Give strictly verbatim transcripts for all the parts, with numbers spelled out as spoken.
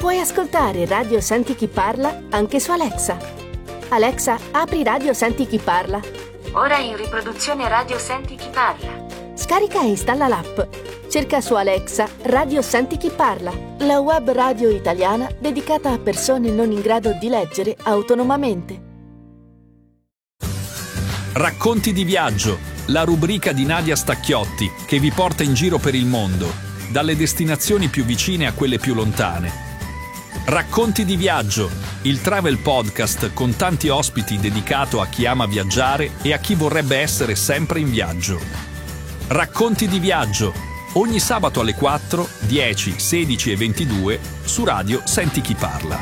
Puoi ascoltare Radio Senti Chi Parla anche su Alexa. Alexa, apri Radio Senti Chi Parla. Ora in riproduzione Radio Senti Chi Parla. Scarica e installa l'app. Cerca su Alexa Radio Senti Chi Parla, la web radio italiana dedicata a persone non in grado di leggere autonomamente. Racconti di viaggio, la rubrica di Nadia Stacchiotti che vi porta in giro per il mondo, dalle destinazioni più vicine a quelle più lontane. Racconti di viaggio, il travel podcast con tanti ospiti dedicato a chi ama viaggiare e a chi vorrebbe essere sempre in viaggio. Racconti di viaggio, ogni sabato alle quattro, dieci, sedici e ventidue su Radio Senti Chi Parla.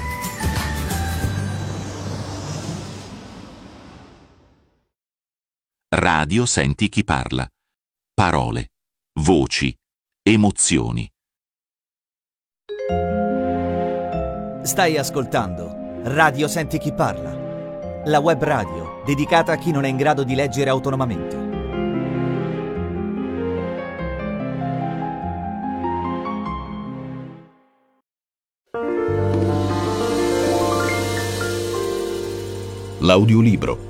Radio Senti Chi Parla. Parole, voci, emozioni. Stai ascoltando Radio Senti Chi Parla, la web radio dedicata a chi non è in grado di leggere autonomamente. L'audiolibro.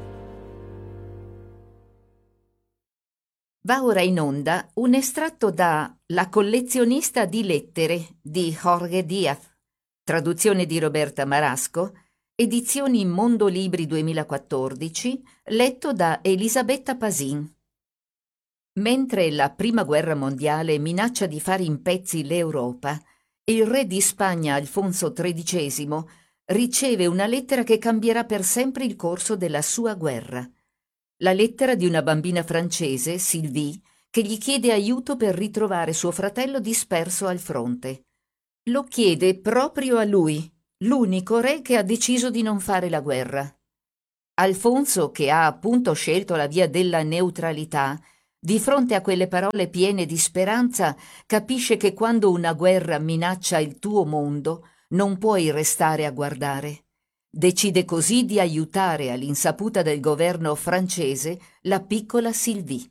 Va ora in onda un estratto da La collezionista di lettere di Jorge Díaz, traduzione di Roberta Marasco, edizioni Mondolibri duemilaquattordici, letto da Elisabetta Pasin. Mentre la Prima Guerra Mondiale minaccia di fare in pezzi l'Europa, il re di Spagna Alfonso tredicesimo riceve una lettera che cambierà per sempre il corso della sua guerra. La lettera di una bambina francese, Sylvie, che gli chiede aiuto per ritrovare suo fratello disperso al fronte. Lo chiede proprio a lui, l'unico re che ha deciso di non fare la guerra. Alfonso, che ha appunto scelto la via della neutralità, di fronte a quelle parole piene di speranza, capisce che quando una guerra minaccia il tuo mondo, non puoi restare a guardare. Decide così di aiutare all'insaputa del governo francese la piccola Sylvie.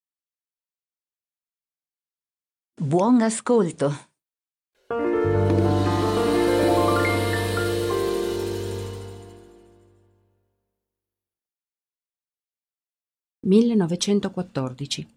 Buon ascolto. millenovecentoquattordici.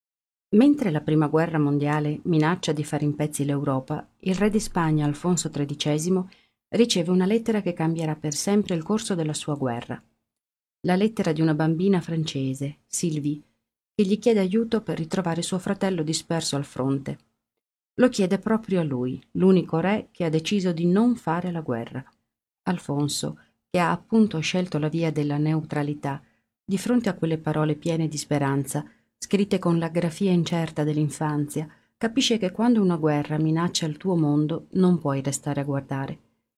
Mentre la Prima Guerra Mondiale minaccia di fare in pezzi l'Europa, il re di Spagna Alfonso tredicesimo riceve una lettera che cambierà per sempre il corso della sua guerra. La lettera di una bambina francese, Sylvie, che gli chiede aiuto per ritrovare suo fratello disperso al fronte. Lo chiede proprio a lui, l'unico re che ha deciso di non fare la guerra. Alfonso, che ha appunto scelto la via della neutralità, di fronte a quelle parole piene di speranza, scritte con la grafia incerta dell'infanzia, capisce che quando una guerra minaccia il tuo mondo non puoi restare a guardare.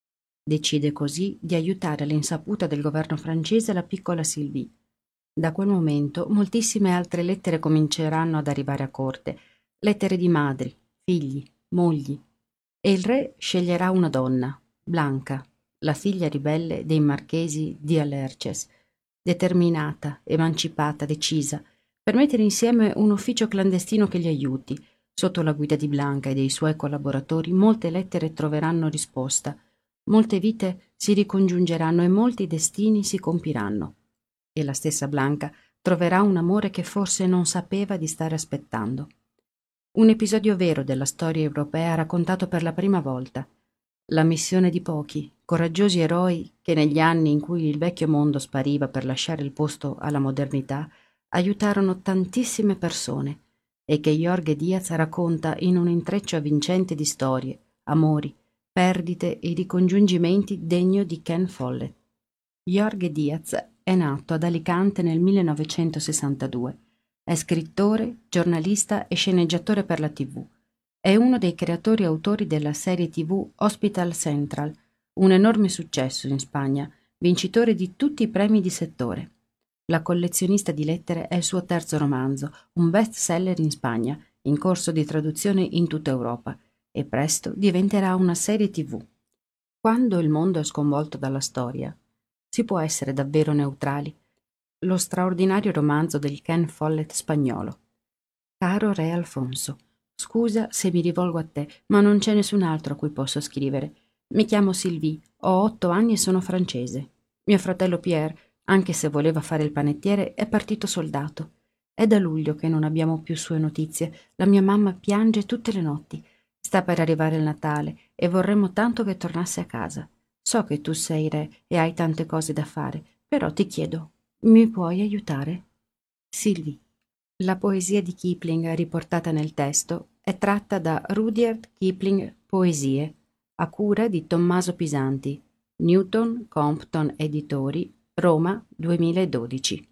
Decide così di aiutare all'insaputa del governo francese la piccola Sylvie. Da quel momento moltissime altre lettere cominceranno ad arrivare a corte, lettere di madri, figli, mogli, e il re sceglierà una donna, Blanca, la figlia ribelle dei marchesi di Alerces, determinata, emancipata, decisa, per mettere insieme un ufficio clandestino che gli aiuti. Sotto la guida di Blanca e dei suoi collaboratori molte lettere troveranno risposta, molte vite si ricongiungeranno e molti destini si compiranno. E la stessa Blanca troverà un amore che forse non sapeva di stare aspettando. Un episodio vero della storia europea raccontato per la prima volta. La missione di pochi, coraggiosi eroi che negli anni in cui il vecchio mondo spariva per lasciare il posto alla modernità, aiutarono tantissime persone e che Jorge Díaz racconta in un intreccio avvincente di storie, amori, perdite e ricongiungimenti degno di Ken Follett. Jorge Díaz è nato ad Alicante nel millenovecentosessantadue. È scrittore, giornalista e sceneggiatore per la tivù. È uno dei creatori e autori della serie tivù Hospital Central, un enorme successo in Spagna, vincitore di tutti i premi di settore. La collezionista di lettere è il suo terzo romanzo, un best-seller in Spagna, in corso di traduzione in tutta Europa, e presto diventerà una serie tivù. Quando il mondo è sconvolto dalla storia, si può essere davvero neutrali. Lo straordinario romanzo del Ken Follett spagnolo. Caro re Alfonso, scusa se mi rivolgo a te, ma non c'è nessun altro a cui posso scrivere. Mi chiamo Sylvie, ho otto anni e sono francese. Mio fratello Pierre, anche se voleva fare il panettiere, è partito soldato. È da luglio che non abbiamo più sue notizie. La mia mamma piange tutte le notti. Sta per arrivare il Natale e vorremmo tanto che tornasse a casa. So che tu sei re e hai tante cose da fare, però ti chiedo, mi puoi aiutare? Sylvie. La poesia di Kipling riportata nel testo è tratta da Rudyard Kipling Poesie, a cura di Tommaso Pisanti, Newton Compton Editori, Roma duemiladodici.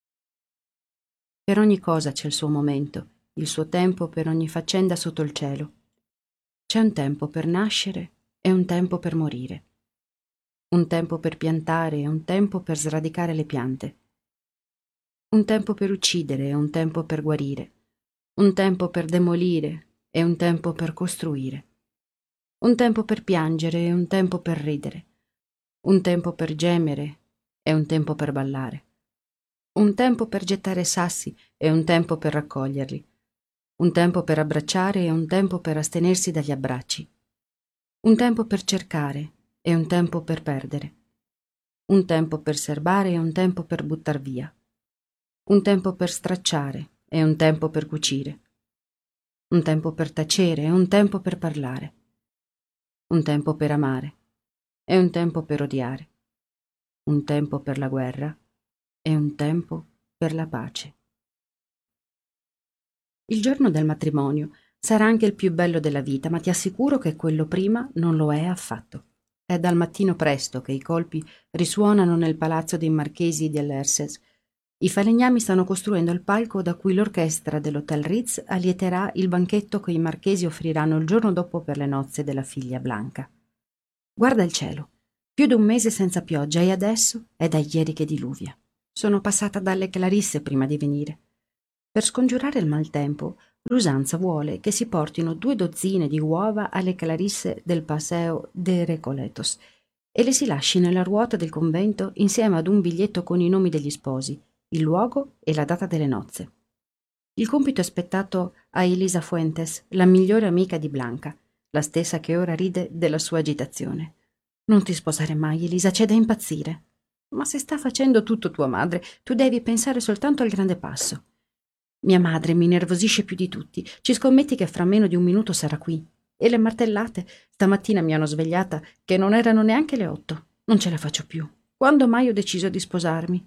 Per ogni cosa c'è il suo momento, il suo tempo per ogni faccenda sotto il cielo. C'è un tempo per nascere e un tempo per morire. Un tempo per piantare e un tempo per sradicare le piante. Un tempo per uccidere e un tempo per guarire. Un tempo per demolire e un tempo per costruire. Un tempo per piangere e un tempo per ridere. Un tempo per gemere e un tempo per ballare. Un tempo per gettare sassi e un tempo per raccoglierli. Un tempo per abbracciare e un tempo per astenersi dagli abbracci. Un tempo per cercare e un tempo per perdere. Un tempo per serbare e un tempo per buttar via. Un tempo per stracciare e un tempo per cucire. Un tempo per tacere e un tempo per parlare. Un tempo per amare e un tempo per odiare. Un tempo per la guerra e un tempo per la pace. Il giorno del matrimonio sarà anche il più bello della vita, ma ti assicuro che quello prima non lo è affatto. È dal mattino presto che i colpi risuonano nel palazzo dei marchesi dell'Herses. I falegnami stanno costruendo il palco da cui l'orchestra dell'Hotel Ritz allieterà il banchetto che i marchesi offriranno il giorno dopo per le nozze della figlia Blanca. Guarda il cielo, più di un mese senza pioggia e adesso è da ieri che diluvia. Sono passata dalle Clarisse prima di venire. Per scongiurare il maltempo, l'usanza vuole che si portino due dozzine di uova alle Clarisse del Paseo de Recoletos e le si lasci nella ruota del convento insieme ad un biglietto con i nomi degli sposi, il luogo e la data delle nozze. Il compito è spettato a Elisa Fuentes, la migliore amica di Blanca, la stessa che ora ride della sua agitazione. Non ti sposare mai, Elisa, c'è da impazzire. Ma se sta facendo tutto tua madre, tu devi pensare soltanto al grande passo. Mia madre mi nervosisce più di tutti. Ci scommetti che fra meno di un minuto sarà qui. E le martellate? Stamattina mi hanno svegliata che non erano neanche le otto. Non ce la faccio più. Quando mai ho deciso di sposarmi?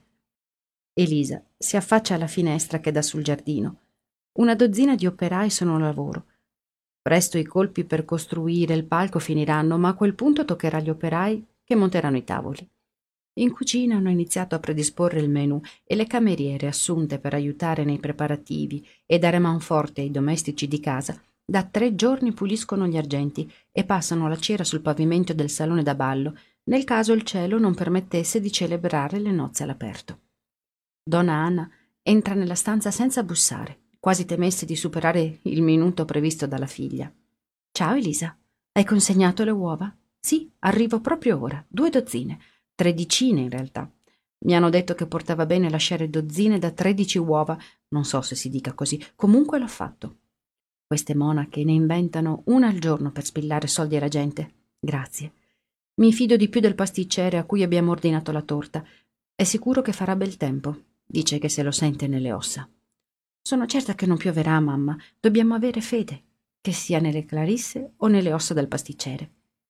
Elisa si affaccia alla finestra che dà sul giardino. Una dozzina di operai sono al lavoro. Presto i colpi per costruire il palco finiranno, ma a quel punto toccherà agli operai che monteranno i tavoli. In cucina hanno iniziato a predisporre il menù e le cameriere assunte per aiutare nei preparativi e dare manforte ai domestici di casa da tre giorni puliscono gli argenti e passano la cera sul pavimento del salone da ballo nel caso il cielo non permettesse di celebrare le nozze all'aperto. Donna Anna entra nella stanza senza bussare, quasi temesse di superare il minuto previsto dalla figlia. «Ciao Elisa, hai consegnato le uova?» «Sì, arrivo proprio ora, due dozzine, tredicine in realtà. Mi hanno detto che portava bene lasciare dozzine da tredici uova, non so se si dica così, comunque l'ho fatto. Queste monache ne inventano una al giorno per spillare soldi alla gente. Grazie. Mi fido di più del pasticcere a cui abbiamo ordinato la torta. È sicuro che farà bel tempo. Dice che se lo sente nelle ossa. Sono certa che non pioverà, mamma. Dobbiamo avere fede, che sia nelle Clarisse o nelle ossa del pasticcere.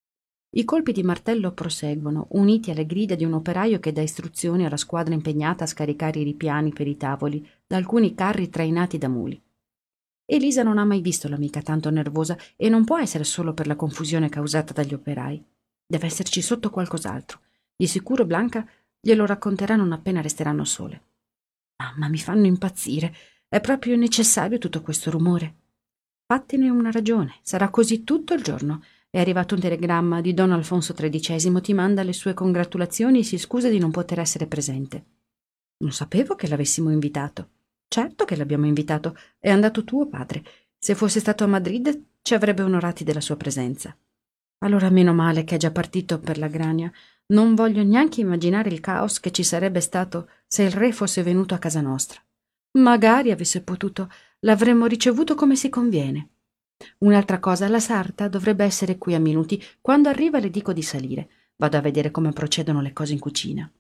I colpi di martello proseguono, uniti alle grida di un operaio che dà istruzioni alla squadra impegnata a scaricare i ripiani per i tavoli da alcuni carri trainati da muli. Elisa non ha mai visto l'amica tanto nervosa e non può essere solo per la confusione causata dagli operai. Deve esserci sotto qualcos'altro. Di sicuro Blanca glielo racconterà non appena resteranno sole. Mamma, mi fanno impazzire. È proprio necessario tutto questo rumore. Fattene una ragione. Sarà così tutto il giorno. È arrivato un telegramma di Don Alfonso tredicesimo, ti manda le sue congratulazioni e si scusa di non poter essere presente. Non sapevo che l'avessimo invitato. Certo che l'abbiamo invitato. È andato tuo padre. Se fosse stato a Madrid ci avrebbe onorati della sua presenza. Allora meno male che è già partito per la Grania. Non voglio neanche immaginare il caos che ci sarebbe stato se il re fosse venuto a casa nostra. Magari avesse potuto, l'avremmo ricevuto come si conviene. Un'altra cosa, la sarta dovrebbe essere qui a minuti. Quando arriva le dico di salire. Vado a vedere come procedono le cose in cucina.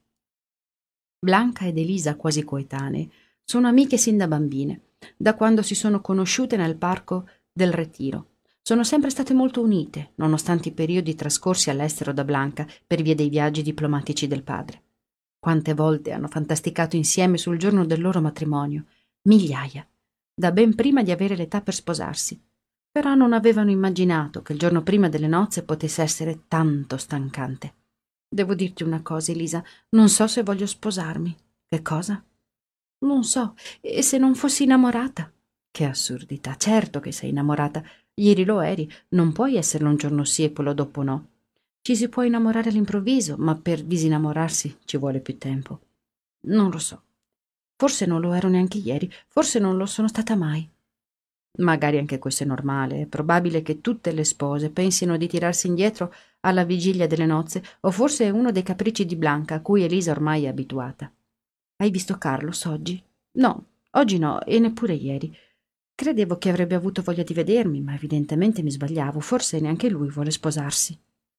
Blanca ed Elisa, quasi coetanee, sono amiche sin da bambine, da quando si sono conosciute nel parco del Retiro. Sono sempre state molto unite, nonostante i periodi trascorsi all'estero da Blanca per via dei viaggi diplomatici del padre. Quante volte hanno fantasticato insieme sul giorno del loro matrimonio? Migliaia, da ben prima di avere l'età per sposarsi. Però non avevano immaginato che il giorno prima delle nozze potesse essere tanto stancante. Devo dirti una cosa, Elisa, non so se voglio sposarmi. Che cosa? Non so, e se non fossi innamorata? Che assurdità, certo che sei innamorata. Ieri lo eri, non puoi esserlo un giorno sì e quello dopo no. Ci si può innamorare all'improvviso, ma per disinnamorarsi ci vuole più tempo. Non lo so. Forse non lo ero neanche ieri, forse non lo sono stata mai. Magari anche questo è normale, è probabile che tutte le spose pensino di tirarsi indietro alla vigilia delle nozze, o forse è uno dei capricci di Blanca a cui Elisa ormai è abituata. Hai visto Carlos oggi? No, oggi no, e neppure ieri. Credevo che avrebbe avuto voglia di vedermi, ma evidentemente mi sbagliavo, forse neanche lui vuole sposarsi.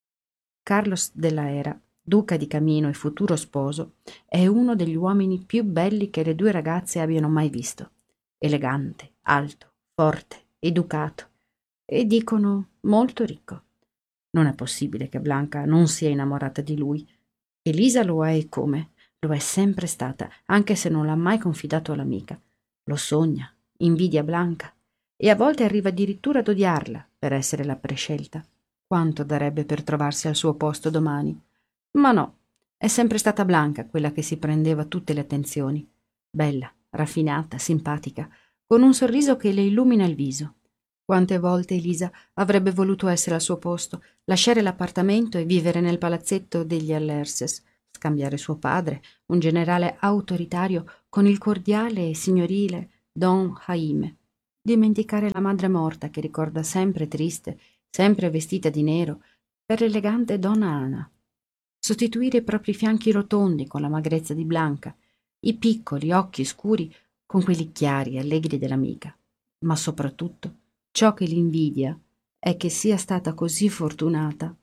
Carlos della Era, duca di Camino e futuro sposo, è uno degli uomini più belli che le due ragazze abbiano mai visto. Elegante, alto, forte, educato e dicono molto ricco. Non è possibile che Blanca non sia innamorata di lui. Elisa lo è e come? Lo è sempre stata, anche se non l'ha mai confidato all'amica. Lo sogna, invidia Blanca e a volte arriva addirittura ad odiarla per essere la prescelta. Quanto darebbe per trovarsi al suo posto domani? Ma no, è sempre stata Blanca quella che si prendeva tutte le attenzioni. Bella, raffinata, simpatica, con un sorriso che le illumina il viso. Quante volte Elisa avrebbe voluto essere al suo posto, lasciare l'appartamento e vivere nel palazzetto degli Allerses, scambiare suo padre, un generale autoritario, con il cordiale e signorile Don Jaime, dimenticare la madre morta che ricorda sempre triste, sempre vestita di nero, per l'elegante donna Ana, sostituire i propri fianchi rotondi con la magrezza di Blanca, i piccoli occhi scuri con quelli chiari e allegri dell'amica, ma soprattutto ciò che l'invidia è che sia stata così fortunata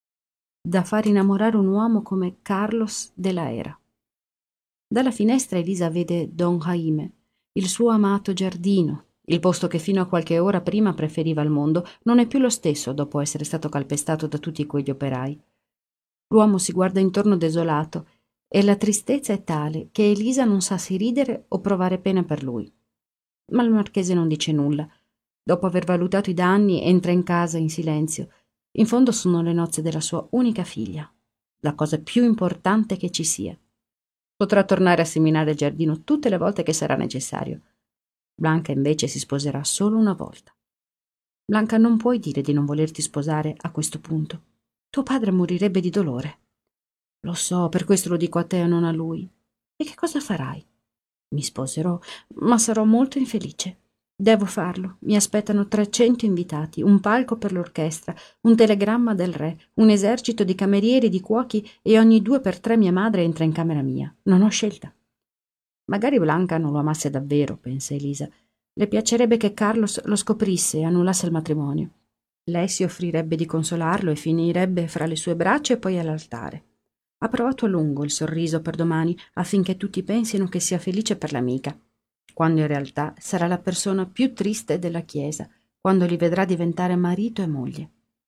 da far innamorare un uomo come Carlos della Era. Dalla finestra Elisa vede Don Jaime, il suo amato giardino, il posto che fino a qualche ora prima preferiva al mondo, non è più lo stesso dopo essere stato calpestato da tutti quegli operai. L'uomo si guarda intorno desolato e la tristezza è tale che Elisa non sa se ridere o provare pena per lui. Ma il marchese non dice nulla. Dopo aver valutato i danni, entra in casa in silenzio. In fondo sono le nozze della sua unica figlia, la cosa più importante che ci sia. Potrà tornare a seminare il giardino tutte le volte che sarà necessario. Blanca invece si sposerà solo una volta. Blanca, non puoi dire di non volerti sposare a questo punto. Tuo padre morirebbe di dolore. Lo so, per questo lo dico a te e non a lui. E che cosa farai? Mi sposerò, ma sarò molto infelice. Devo farlo. Mi aspettano trecento invitati, un palco per l'orchestra, un telegramma del re, un esercito di camerieri e di cuochi e ogni due per tre mia madre entra in camera mia. Non ho scelta. Magari Blanca non lo amasse davvero, pensa Elisa. Le piacerebbe che Carlos lo scoprisse e annullasse il matrimonio. Lei si offrirebbe di consolarlo e finirebbe fra le sue braccia e poi all'altare. Ha provato a lungo il sorriso per domani affinché tutti pensino che sia felice per l'amica, quando in realtà sarà la persona più triste della chiesa, quando li vedrà diventare marito e moglie.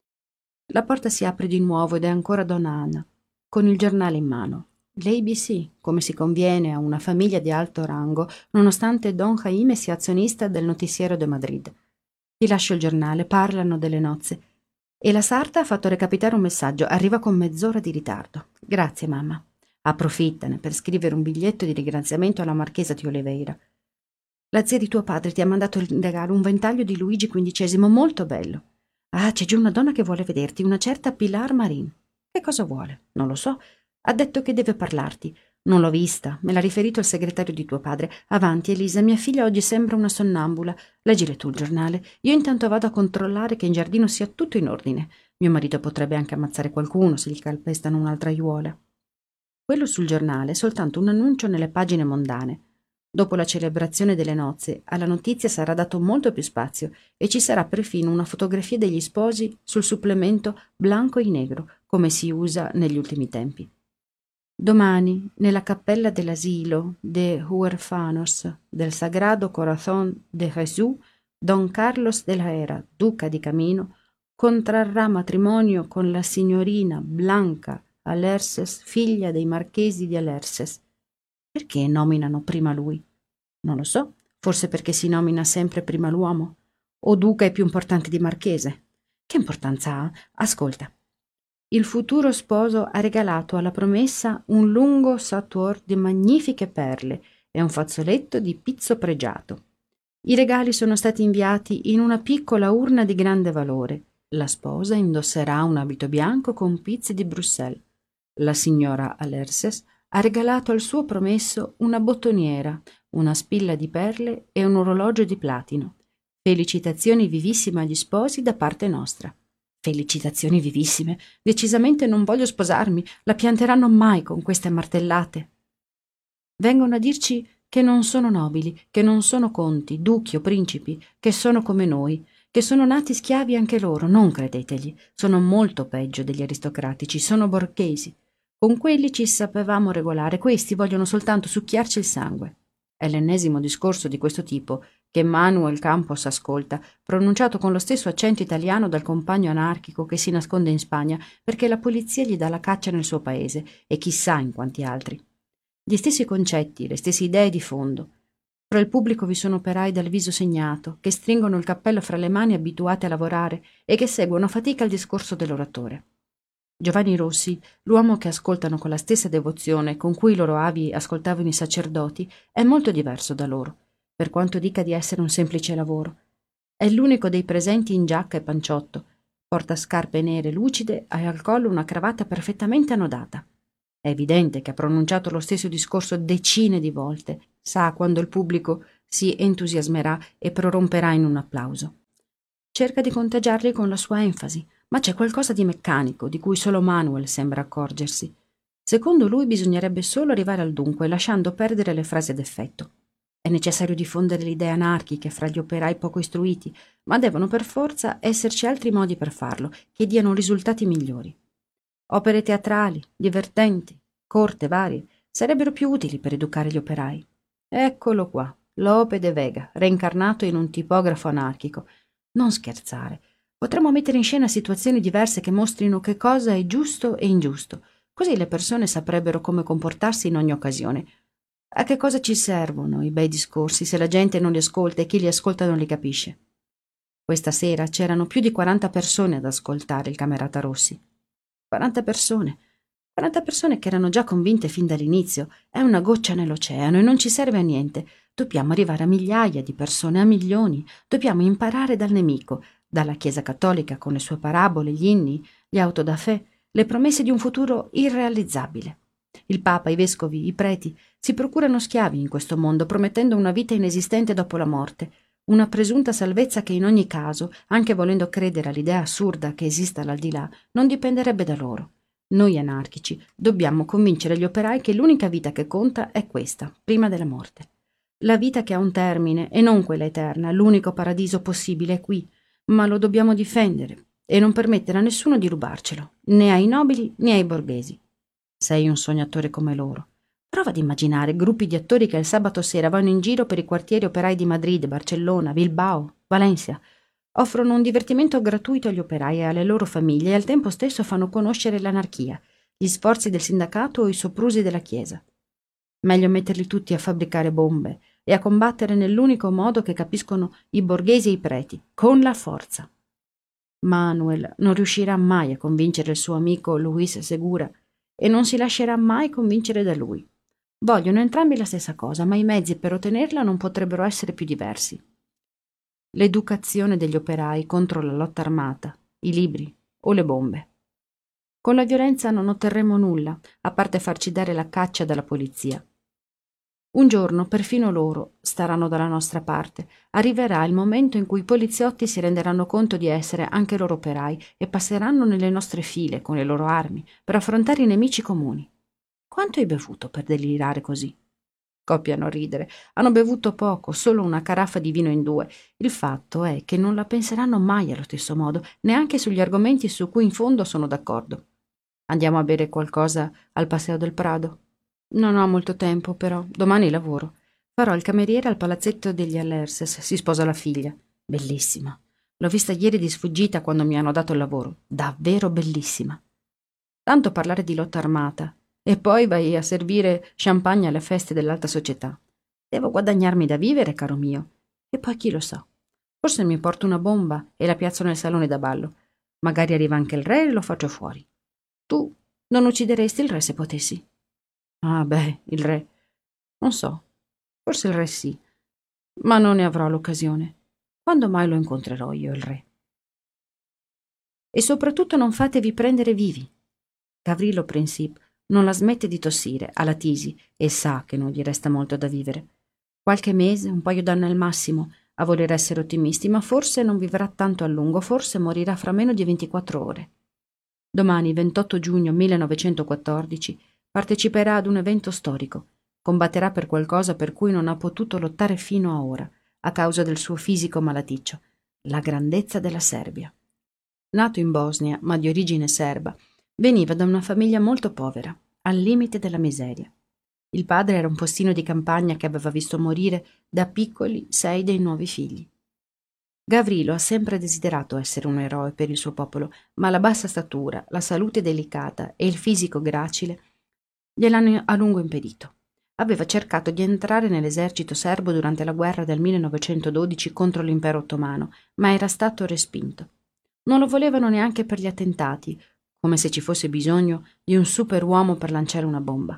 La porta si apre di nuovo ed è ancora donna Anna, con il giornale in mano. L'A B C, come si conviene a una famiglia di alto rango, nonostante Don Jaime sia azionista del Noticiero de Madrid. Ti lascio il giornale, parlano delle nozze. E la sarta ha fatto recapitare un messaggio, arriva con mezz'ora di ritardo. Grazie, mamma. Approfittane per scrivere un biglietto di ringraziamento alla marchesa di Oliveira. La zia di tuo padre ti ha mandato in regalo un ventaglio di Luigi quindicesimo molto bello. Ah, c'è giù una donna che vuole vederti, una certa Pilar Marin. Che cosa vuole? Non lo so. Ha detto che deve parlarti. Non l'ho vista, me l'ha riferito il segretario di tuo padre. Avanti, Elisa, mia figlia oggi sembra una sonnambula. Leggile tu il giornale. Io intanto vado a controllare che in giardino sia tutto in ordine. Mio marito potrebbe anche ammazzare qualcuno se gli calpestano un'altra aiuola. Quello sul giornale è soltanto un annuncio nelle pagine mondane. Dopo la celebrazione delle nozze, alla notizia sarà dato molto più spazio e ci sarà perfino una fotografia degli sposi sul supplemento blanco e negro, come si usa negli ultimi tempi. Domani, nella cappella dell'asilo de Huérfanos del Sagrado Corazón de Jesús, Don Carlos de la Hera, duca di Camino, contrarrà matrimonio con la signorina Blanca Alerces, figlia dei marchesi di Alerces. Perché nominano prima lui? Non lo so, forse perché si nomina sempre prima l'uomo. O duca è più importante di marchese. Che importanza ha? Ascolta. Il futuro sposo ha regalato alla promessa un lungo sautoir di magnifiche perle e un fazzoletto di pizzo pregiato. I regali sono stati inviati in una piccola urna di grande valore. La sposa indosserà un abito bianco con pizzi di Bruxelles. La signora Alerces ha regalato al suo promesso una bottoniera, una spilla di perle e un orologio di platino. Felicitazioni vivissime agli sposi da parte nostra. Felicitazioni vivissime. Decisamente non voglio sposarmi. La pianteranno mai con queste martellate. Vengono a dirci che non sono nobili, che non sono conti, duchi o principi, che sono come noi, che sono nati schiavi anche loro. Non credetegli. Sono molto peggio degli aristocratici. Sono borghesi. Con quelli ci sapevamo regolare, questi vogliono soltanto succhiarci il sangue. È l'ennesimo discorso di questo tipo che Manuel Campos ascolta, pronunciato con lo stesso accento italiano dal compagno anarchico che si nasconde in Spagna perché la polizia gli dà la caccia nel suo paese e chissà in quanti altri. Gli stessi concetti, le stesse idee di fondo. Fra il pubblico vi sono operai dal viso segnato, che stringono il cappello fra le mani abituati a lavorare e che seguono a fatica il discorso dell'oratore. Giovanni Rossi, l'uomo che ascoltano con la stessa devozione con cui i loro avi ascoltavano i sacerdoti, è molto diverso da loro, per quanto dica di essere un semplice lavoro. È l'unico dei presenti in giacca e panciotto, porta scarpe nere lucide e al collo una cravatta perfettamente annodata. È evidente che ha pronunciato lo stesso discorso decine di volte, sa quando il pubblico si entusiasmerà e proromperà in un applauso. Cerca di contagiarli con la sua enfasi, ma c'è qualcosa di meccanico di cui solo Manuel sembra accorgersi. Secondo lui bisognerebbe solo arrivare al dunque, lasciando perdere le frasi ad effetto. È necessario diffondere le idee anarchiche fra gli operai poco istruiti, ma devono per forza esserci altri modi per farlo, che diano risultati migliori. Opere teatrali, divertenti, corte varie, sarebbero più utili per educare gli operai. Eccolo qua, Lope de Vega, reincarnato in un tipografo anarchico. Non scherzare. Potremmo mettere in scena situazioni diverse che mostrino che cosa è giusto e ingiusto, così le persone saprebbero come comportarsi in ogni occasione. A che cosa ci servono i bei discorsi se la gente non li ascolta e chi li ascolta non li capisce? Questa sera c'erano più di quaranta persone ad ascoltare il camerata Rossi. quaranta persone. quaranta persone che erano già convinte fin dall'inizio. È una goccia nell'oceano e non ci serve a niente. Dobbiamo arrivare a migliaia di persone, a milioni. Dobbiamo imparare dal nemico, dalla Chiesa cattolica con le sue parabole, gli inni, gli auto da fè, le promesse di un futuro irrealizzabile. Il Papa, i vescovi, i preti si procurano schiavi in questo mondo, promettendo una vita inesistente dopo la morte, una presunta salvezza che in ogni caso, anche volendo credere all'idea assurda che esista l'aldilà, non dipenderebbe da loro. Noi anarchici dobbiamo convincere gli operai che l'unica vita che conta è questa, prima della morte. La vita che ha un termine e non quella eterna, l'unico paradiso possibile è qui, ma lo dobbiamo difendere e non permettere a nessuno di rubarcelo, né ai nobili né ai borghesi. Sei un sognatore come loro. Prova ad immaginare gruppi di attori che il sabato sera vanno in giro per i quartieri operai di Madrid, Barcellona, Bilbao, Valencia. Offrono un divertimento gratuito agli operai e alle loro famiglie e al tempo stesso fanno conoscere l'anarchia, gli sforzi del sindacato o i soprusi della Chiesa. Meglio metterli tutti a fabbricare bombe e a combattere nell'unico modo che capiscono i borghesi e i preti, con la forza. Manuel non riuscirà mai a convincere il suo amico Luis Segura e non si lascerà mai convincere da lui. Vogliono entrambi la stessa cosa, ma i mezzi per ottenerla non potrebbero essere più diversi. L'educazione degli operai contro la lotta armata, i libri o le bombe. Con la violenza non otterremo nulla, a parte farci dare la caccia dalla polizia. Un giorno perfino loro staranno dalla nostra parte. Arriverà il momento in cui i poliziotti si renderanno conto di essere anche loro operai e passeranno nelle nostre file con le loro armi per affrontare i nemici comuni. Quanto hai bevuto per delirare così? Scoppiano a ridere. Hanno bevuto poco, solo una caraffa di vino in due. Il fatto è che non la penseranno mai allo stesso modo, neanche sugli argomenti su cui in fondo sono d'accordo. Andiamo a bere qualcosa al Paseo del Prado? Non ho molto tempo, però. Domani lavoro. Farò il cameriere al palazzetto degli Alerces. Si sposa la figlia. Bellissima. L'ho vista ieri di sfuggita quando mi hanno dato il lavoro. Davvero bellissima. Tanto parlare di lotta armata. E poi vai a servire champagne alle feste dell'alta società. Devo guadagnarmi da vivere, caro mio. E poi chi lo sa. Forse mi porto una bomba e la piazzo nel salone da ballo. Magari arriva anche il re e lo faccio fuori. Tu non uccideresti il re se potessi? Ah, beh, il re. Non so. Forse il re sì. Ma non ne avrò l'occasione. Quando mai lo incontrerò io, il re? E soprattutto non fatevi prendere vivi. Gavrilo Princip non la smette di tossire, ha la tisi e sa che non gli resta molto da vivere. Qualche mese, un paio d'anni al massimo, a voler essere ottimisti, ma forse non vivrà tanto a lungo, forse morirà fra meno di ventiquattro ore. Domani, ventotto giugno millenovecentoquattordici, parteciperà ad un evento storico. Combatterà per qualcosa per cui non ha potuto lottare fino a ora, a causa del suo fisico malaticcio, la grandezza della Serbia. Nato in Bosnia, ma di origine serba, veniva da una famiglia molto povera, al limite della miseria. Il padre era un postino di campagna che aveva visto morire da piccoli sei dei nuovi figli. Gavrilo ha sempre desiderato essere un eroe per il suo popolo, ma la bassa statura, la salute delicata e il fisico gracile gliel'hanno a lungo impedito. Aveva cercato di entrare nell'esercito serbo durante la guerra del millenovecentododici contro l'impero ottomano, ma era stato respinto. Non lo volevano neanche per gli attentati, come se ci fosse bisogno di un superuomo per lanciare una bomba.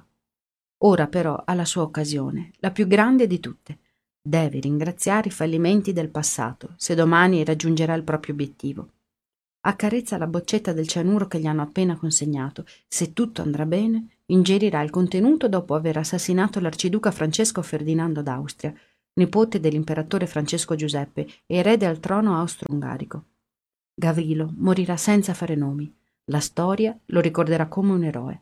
Ora però ha la sua occasione, la più grande di tutte. Deve ringraziare i fallimenti del passato, se domani raggiungerà il proprio obiettivo. Accarezza la boccetta del cianuro che gli hanno appena consegnato. Se tutto andrà bene, ingerirà il contenuto dopo aver assassinato l'arciduca Francesco Ferdinando d'Austria, nipote dell'imperatore Francesco Giuseppe e erede al trono austro-ungarico. Gavrilo morirà senza fare nomi. La storia lo ricorderà come un eroe.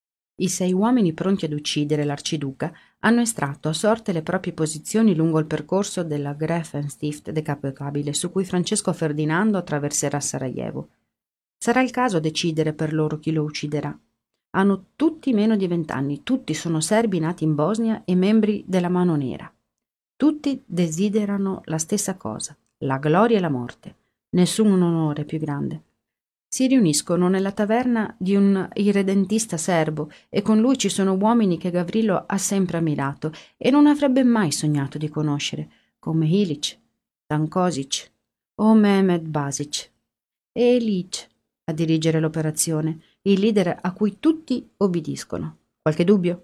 I sei uomini pronti ad uccidere l'arciduca hanno estratto a sorte le proprie posizioni lungo il percorso della Graffenstift decapocabile su cui Francesco Ferdinando attraverserà Sarajevo. Sarà il caso decidere per loro chi lo ucciderà. Hanno tutti meno di vent'anni, tutti sono serbi nati in Bosnia e membri della Mano Nera. Tutti desiderano la stessa cosa, la gloria e la morte. Nessun onore più grande. Si riuniscono nella taverna di un irredentista serbo e con lui ci sono uomini che Gavrilo ha sempre ammirato e non avrebbe mai sognato di conoscere, come Ilić, Stanković o Mehmed Basić. E Ilić a dirigere l'operazione, il leader a cui tutti obbediscono. Qualche dubbio?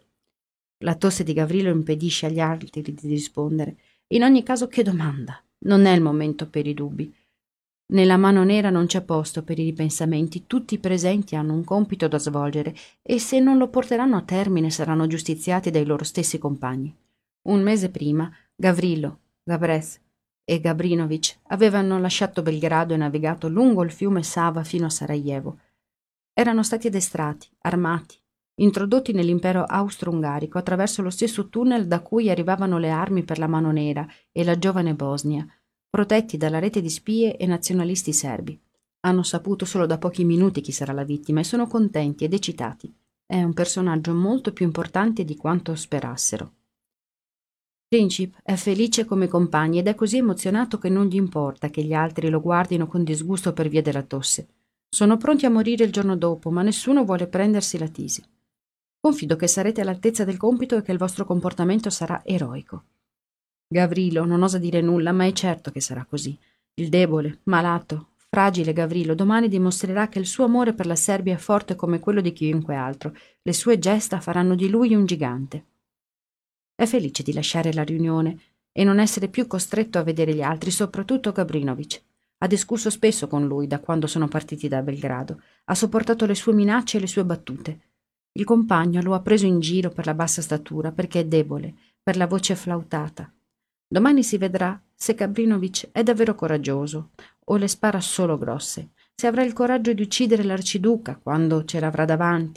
La tosse di Gavrilo impedisce agli altri di rispondere. In ogni caso, che domanda? Non è il momento per i dubbi. Nella Mano Nera non c'è posto per i ripensamenti, tutti i presenti hanno un compito da svolgere e se non lo porteranno a termine saranno giustiziati dai loro stessi compagni. Un mese prima Gavrilo, Gabrez e Gabrinović avevano lasciato Belgrado e navigato lungo il fiume Sava fino a Sarajevo. Erano stati addestrati, armati, introdotti nell'impero austro-ungarico attraverso lo stesso tunnel da cui arrivavano le armi per la Mano Nera e la giovane Bosnia, protetti dalla rete di spie e nazionalisti serbi. Hanno saputo solo da pochi minuti chi sarà la vittima e sono contenti ed eccitati. È un personaggio molto più importante di quanto sperassero. Princip è felice come compagni ed è così emozionato che non gli importa che gli altri lo guardino con disgusto per via della tosse. Sono pronti a morire il giorno dopo, ma nessuno vuole prendersi la tisi. Confido che sarete all'altezza del compito e che il vostro comportamento sarà eroico. Gavrilo non osa dire nulla, ma è certo che sarà così. Il debole, malato, fragile Gavrilo domani dimostrerà che il suo amore per la Serbia è forte come quello di chiunque altro. Le sue gesta faranno di lui un gigante. È felice di lasciare la riunione e non essere più costretto a vedere gli altri, soprattutto Gabrinović. Ha discusso spesso con lui da quando sono partiti da Belgrado. Ha sopportato le sue minacce e le sue battute. Il compagno lo ha preso in giro per la bassa statura, perché è debole, per la voce flautata. Domani si vedrà se Gabrinović è davvero coraggioso o le spara solo grosse, se avrà il coraggio di uccidere l'arciduca quando ce l'avrà davanti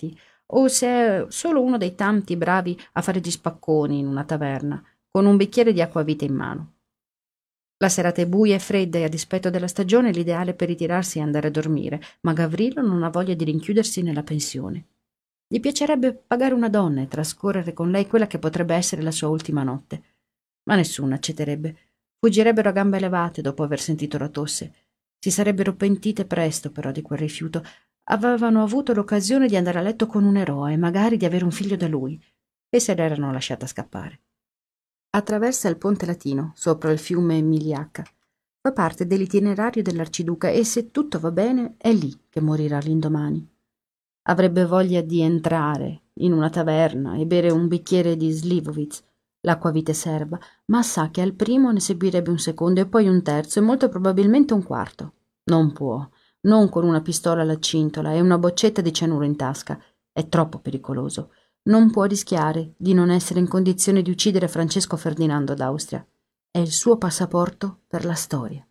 o se è solo uno dei tanti bravi a fare gli spacconi in una taverna, con un bicchiere di acquavite in mano. La serata è buia e fredda e a dispetto della stagione è l'ideale per ritirarsi e andare a dormire, ma Gavrilo non ha voglia di rinchiudersi nella pensione. Gli piacerebbe pagare una donna e trascorrere con lei quella che potrebbe essere la sua ultima notte. Ma nessuno accetterebbe. Fuggirebbero a gambe levate dopo aver sentito la tosse. Si sarebbero pentite presto però di quel rifiuto. Avevano avuto l'occasione di andare a letto con un eroe e magari di avere un figlio da lui, e se l'erano lasciata scappare. Attraversa il ponte latino sopra il fiume Miliacca. Fa parte dell'itinerario dell'arciduca e se tutto va bene è lì che morirà l'indomani. Avrebbe voglia di entrare in una taverna e bere un bicchiere di Slivovitz, l'acquavite serba, ma sa che al primo ne seguirebbe un secondo e poi un terzo e molto probabilmente un quarto. Non può, non con una pistola alla cintola e una boccetta di cianuro in tasca. È troppo pericoloso. Non può rischiare di non essere in condizione di uccidere Francesco Ferdinando d'Austria. È il suo passaporto per la storia.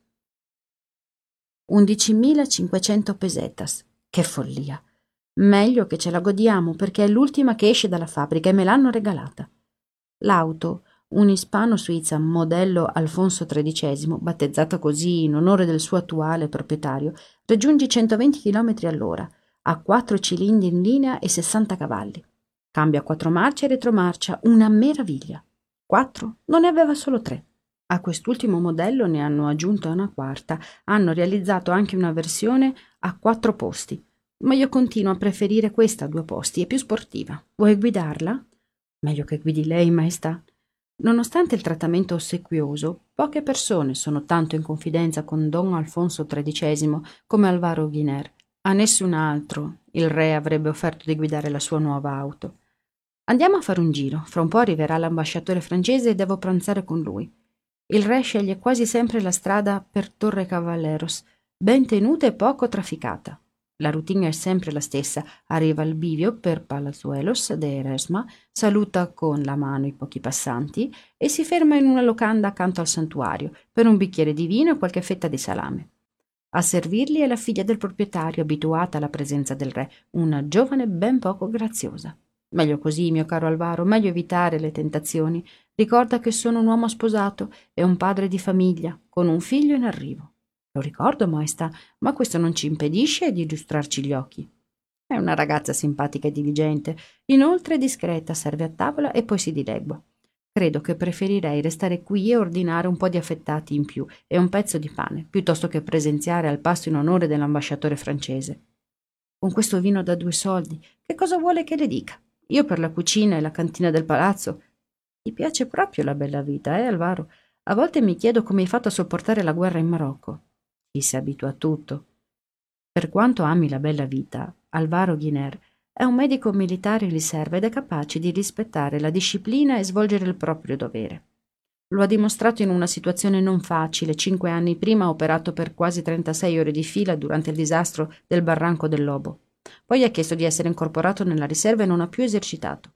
undicimilacinquecento pesetas. Che follia! Meglio che ce la godiamo perché è l'ultima che esce dalla fabbrica e me l'hanno regalata. L'auto, un ispano-suizza modello Alfonso tredicesimo, battezzato così in onore del suo attuale proprietario, raggiunge i centoventi chilometri all'ora, ha quattro cilindri in linea e sessanta cavalli. Cambia quattro marce e retromarcia, una meraviglia. Quattro? Non ne aveva solo tre. A quest'ultimo modello ne hanno aggiunto una quarta, hanno realizzato anche una versione a quattro posti. Ma io continuo a preferire questa a due posti, è più sportiva. Vuoi guidarla? Meglio che guidi lei, maestà. Nonostante il trattamento ossequioso, poche persone sono tanto in confidenza con Don Alfonso tredicesimo come Alvaro Guiner. A nessun altro il re avrebbe offerto di guidare la sua nuova auto. Andiamo a fare un giro, fra un po' arriverà l'ambasciatore francese e devo pranzare con lui. Il re sceglie quasi sempre la strada per Torre Cavalleros, ben tenuta e poco trafficata. La routine è sempre la stessa, arriva al bivio per Palazuelos de Eresma, saluta con la mano i pochi passanti e si ferma in una locanda accanto al santuario per un bicchiere di vino e qualche fetta di salame. A servirli è la figlia del proprietario, abituata alla presenza del re, una giovane ben poco graziosa. Meglio così, mio caro Alvaro, meglio evitare le tentazioni. Ricorda che sono un uomo sposato e un padre di famiglia, con un figlio in arrivo. Lo ricordo, maestà, ma questo non ci impedisce di illustrarci gli occhi. È una ragazza simpatica e diligente, inoltre discreta, serve a tavola e poi si dilegua. Credo che preferirei restare qui e ordinare un po' di affettati in più e un pezzo di pane, piuttosto che presenziare al pasto in onore dell'ambasciatore francese. Con questo vino da due soldi, che cosa vuole che le dica? Io per la cucina e la cantina del palazzo. Ti piace proprio la bella vita, eh, Alvaro? A volte mi chiedo come hai fatto a sopportare la guerra in Marocco. Chi si abitua a tutto. Per quanto ami la bella vita, Alvaro Guiner è un medico militare in riserva ed è capace di rispettare la disciplina e svolgere il proprio dovere. Lo ha dimostrato in una situazione non facile. Cinque anni prima ha operato per quasi trentasei ore di fila durante il disastro del Barranco del Lobo. Poi ha chiesto di essere incorporato nella riserva e non ha più esercitato.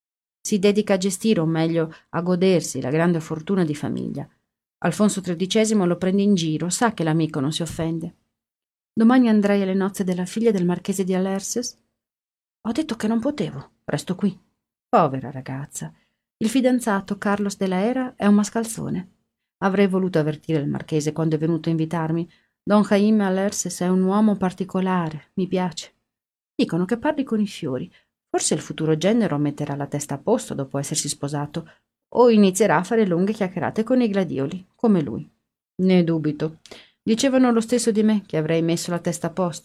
Si dedica a gestire, o meglio, a godersi la grande fortuna di famiglia. Alfonso tredicesimo lo prende in giro, sa che l'amico non si offende. Domani andrei alle nozze della figlia del marchese di Alerces. Ho detto che non potevo, resto qui. Povera ragazza. Il fidanzato, Carlos della Era, è un mascalzone. Avrei voluto avvertire il marchese quando è venuto a invitarmi. Don Jaime Alerces è un uomo particolare, mi piace. Dicono che parli con i fiori. Forse il futuro genero metterà la testa a posto dopo essersi sposato, o inizierà a fare lunghe chiacchierate con i gladioli, come lui. Ne dubito. Dicevano lo stesso di me, che avrei messo la testa a posto.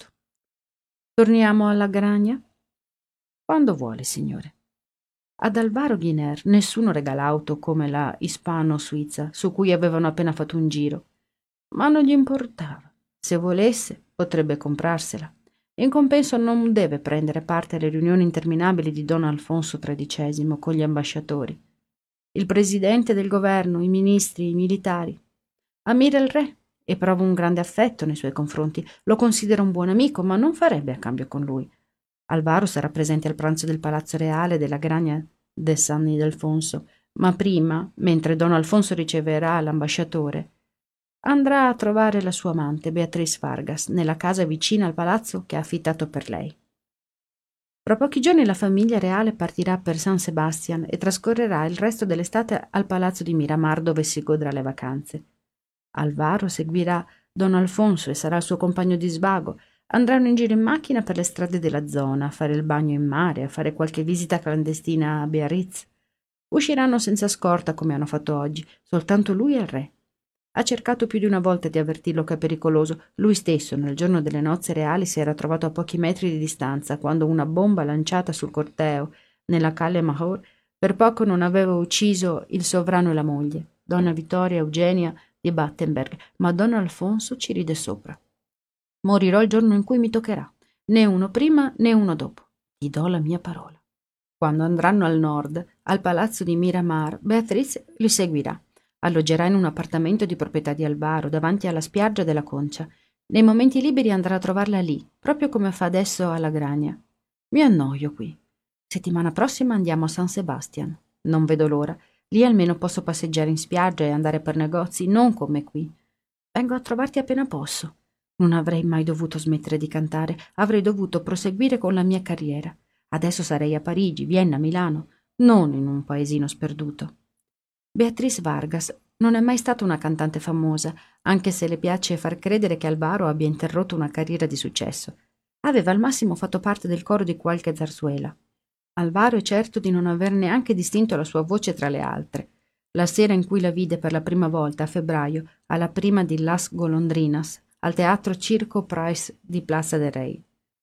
Torniamo alla Gragna? Quando vuole, signore. Ad Alvaro Guiner nessuno regala auto come la ispano-suizza, su cui avevano appena fatto un giro. Ma non gli importava. Se volesse, potrebbe comprarsela. In compenso non deve prendere parte alle riunioni interminabili di Don Alfonso tredicesimo con gli ambasciatori. Il presidente del governo, i ministri, i militari. Ammira il re e prova un grande affetto nei suoi confronti. Lo considera un buon amico, ma non farebbe a cambio con lui. Alvaro sarà presente al pranzo del Palazzo Reale della Gragna de San Ildefonso, ma prima, mentre Don Alfonso riceverà l'ambasciatore, andrà a trovare la sua amante, Beatriz Vargas, nella casa vicina al palazzo che ha affittato per lei. Fra pochi giorni la famiglia reale partirà per San Sebastian e trascorrerà il resto dell'estate al palazzo di Miramar, dove si godrà le vacanze. Alvaro seguirà Don Alfonso e sarà il suo compagno di svago. Andranno in giro in macchina per le strade della zona, a fare il bagno in mare, a fare qualche visita clandestina a Biarritz. Usciranno senza scorta come hanno fatto oggi, soltanto lui e il re. Ha cercato più di una volta di avvertirlo che è pericoloso. Lui stesso, nel giorno delle nozze reali, si era trovato a pochi metri di distanza, quando una bomba lanciata sul corteo, nella Calle Mahor, per poco non aveva ucciso il sovrano e la moglie, donna Vittoria Eugenia di Battenberg, ma don Alfonso ci ride sopra. Morirò il giorno in cui mi toccherà, né uno prima né uno dopo. Ti do la mia parola. Quando andranno al nord, al palazzo di Miramar, Beatrice li seguirà. Alloggerà in un appartamento di proprietà di Alvaro, davanti alla spiaggia della Concia. Nei momenti liberi andrà a trovarla lì, proprio come fa adesso alla Grania. Mi annoio qui. Settimana prossima andiamo a San Sebastian. Non vedo l'ora. Lì almeno posso passeggiare in spiaggia e andare per negozi, non come qui. Vengo a trovarti appena posso. Non avrei mai dovuto smettere di cantare, avrei dovuto proseguire con la mia carriera. Adesso sarei a Parigi, Vienna, Milano, non in un paesino sperduto. Beatriz Vargas non è mai stata una cantante famosa, anche se le piace far credere che Alvaro abbia interrotto una carriera di successo. Aveva al massimo fatto parte del coro di qualche zarzuela. Alvaro è certo di non aver neanche distinto la sua voce tra le altre. La sera in cui la vide per la prima volta, a febbraio, alla prima di Las Golondrinas, al teatro Circo Price di Plaza del Rey.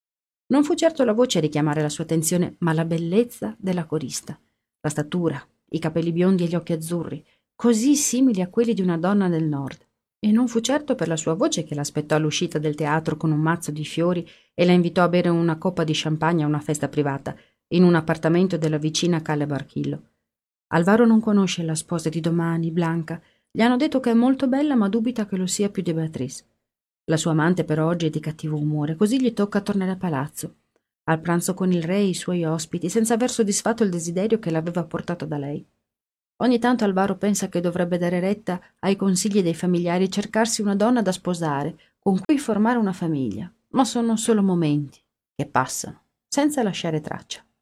Non fu certo la voce a richiamare la sua attenzione, ma la bellezza della corista, la statura, i capelli biondi e gli occhi azzurri, così simili a quelli di una donna del nord. E non fu certo per la sua voce che l'aspettò all'uscita del teatro con un mazzo di fiori e la invitò a bere una coppa di champagne a una festa privata, in un appartamento della vicina Calle Barchillo. Alvaro non conosce la sposa di domani, Blanca. Gli hanno detto che è molto bella, ma dubita che lo sia più di Beatrice. La sua amante per oggi è di cattivo umore, così gli tocca tornare a palazzo. Al pranzo con il re e i suoi ospiti, senza aver soddisfatto il desiderio che l'aveva portato da lei. Ogni tanto Alvaro pensa che dovrebbe dare retta ai consigli dei familiari e cercarsi una donna da sposare, con cui formare una famiglia, ma sono solo momenti che passano, senza lasciare traccia.